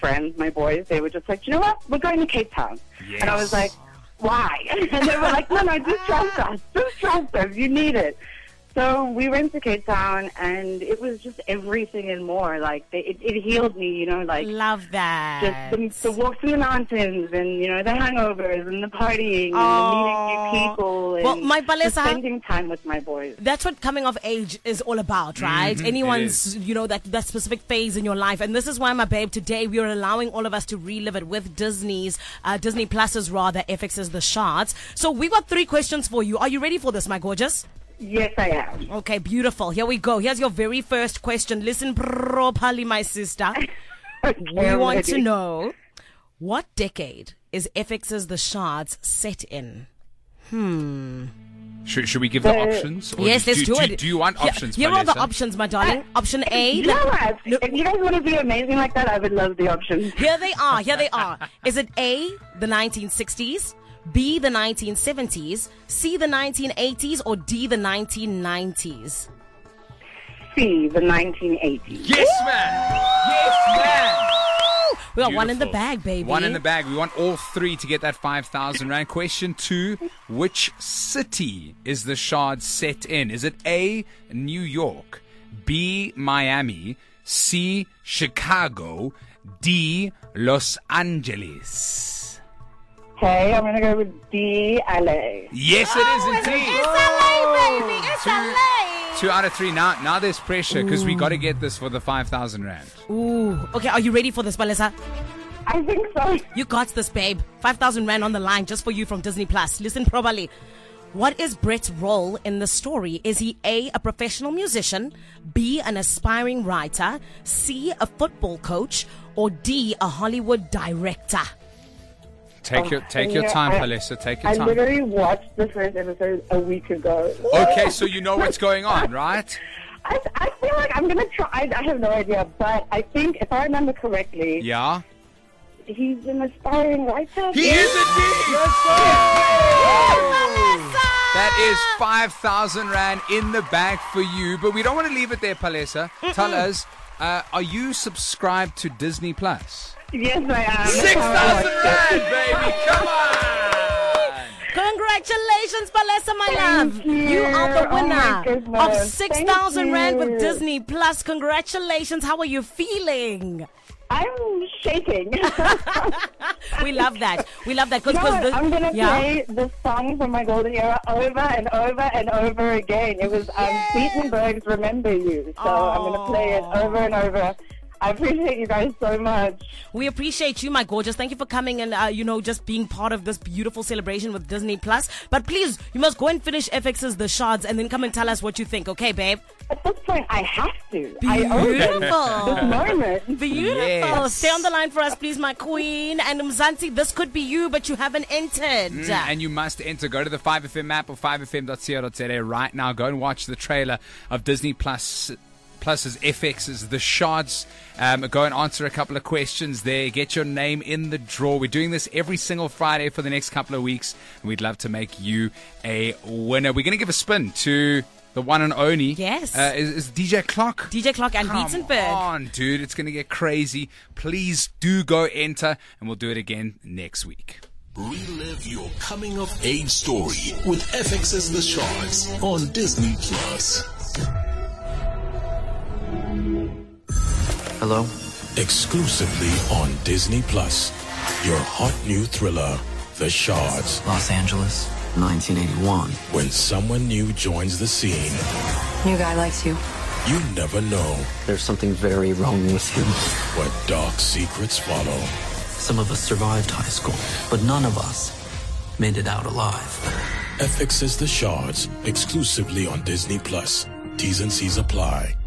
friends, my boys, they were just like, you know what? We're going to Cape Town. Yes. And I was like, why? And they were like, no, just trust us. Just trust us. You need it. So we went to Cape Town, and it was just everything and more. Like, it healed me, you know, like... Love that. Just the walks through the mountains and, you know, the hangovers and the partying and meeting new people and well, my just spending time with my boys. That's what coming of age is all about, right? Anyone's, you know, that specific phase in your life. And this is why, my babe, today we are allowing all of us to relive it with Disney Plus's FX's The Shards. So we got 3 questions for you. Are you ready for this, my gorgeous? Yes, I am. Okay, beautiful. Here we go. Here's your very first question. Listen properly, my sister. Okay, we want to know, what decade is FX's The Shards set in? Should we give the options? Or yes, let's do it. Do you want options, Here are the Palesa? options, my darling. Option A. You know what? If you guys want to be amazing like that, I would love the options. Here they are. Is it A, the 1960s? B, the 1970s, C, the 1980s, or D, the 1990s? C, the 1980s. Yes, man! Yes, man! We got one in the Beautiful. bag, baby. One in the bag. We want all 3 to get that 5,000 rand. Question 2, which city is The Shards set in? Is it A, New York, B, Miami, C, Chicago, D, Los Angeles? Okay, I'm going to go with D, LA. Yes, it is indeed. It's LA, baby. It's LA. 2 out of 3. Now there's pressure because we got to get this for the 5,000 rand. Ooh. Okay, are you ready for this, Palesa? I think so. You got this, babe. 5,000 rand on the line just for you from Disney Plus. Listen properly. What is Brett's role in the story? Is he A, a professional musician, B, an aspiring writer, C, a football coach, or D, a Hollywood director? Take your time, Palesa. Take your I time. literally watched the first episode a week ago. Okay, so you know what's going on, right? I feel like I'm going to try. I have no idea, but I think, if I remember correctly, Yeah. he's an aspiring writer. He is indeed! That is 5,000 rand in the bag for you, but we don't want to leave it there, Palesa. Tell us, are you subscribed to Disney Plus? Yes, I am. 6,000 rand, baby! Come on! Congratulations, Palesa, my Thank love. you. Are the Oh my winner goodness. of 6,000 rand Thank with you. Disney Plus. Congratulations. How are you feeling? I'm shaking. We love that. We love that. You know what? I'm going to yeah. play the song from my golden era over and over and over again. It was Beatenberg's Remember You. So I'm going to play it over and over. I appreciate you guys so much. We appreciate you, my gorgeous. Thank you for coming and, just being part of this beautiful celebration with Disney Plus. But please, you must go and finish FX's The Shards and then come and tell us what you think. Okay, babe? At this point, I have to. I own this moment. Beautiful. Yes. Stay on the line for us, please, my queen. And Mzansi, this could be you, but you haven't entered. And you must enter. Go to the 5FM app or 5fm.co.za right now. Go and watch the trailer of Disney Plus's FX's The Shards. Go and answer a couple of questions there. Get your name in the draw. We're doing this every single Friday for the next couple of weeks. And we'd love to make you a winner. We're going to give a spin to the one and only. Yes. Is DJ Clock. DJ Clock and Beatenberg. Come on, dude. It's going to get crazy. Please do go enter. And we'll do it again next week. Relive your coming of age story with FX's The Shards on Disney Plus. Hello? Exclusively on Disney Plus. Your hot new thriller, The Shards. Los Angeles, 1981. When someone new joins the scene, New guy likes you. you never know There's something very wrong with him. what dark secrets follow. Some of us survived high school, but none of us made it out alive. FX's The Shards, exclusively on Disney Plus. T's and C's apply.